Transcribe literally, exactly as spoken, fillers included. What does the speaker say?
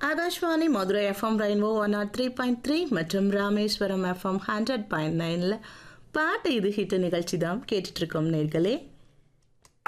Akashvani Madurai FM rainbow one not three point three மற்றும் Rameswaram FM hundred point நைனில் பாட்டு இது ஹிட் நிகழ்ச்சி தான் கேட்டுட்ருக்கோம் நேர்களே.